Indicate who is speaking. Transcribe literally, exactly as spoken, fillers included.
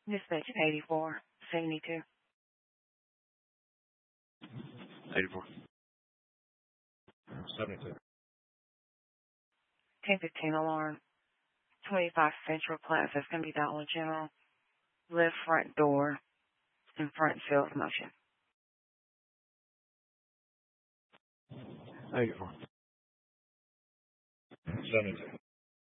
Speaker 1: Dispatch eighty-four, seventy-two.
Speaker 2: eighty-four. seventy-two.
Speaker 1: ten fifteen alarm. twenty-five Central Plaza. It's going to be Dollar General. Left front door and front field motion.
Speaker 2: eighty-four. seventy-two.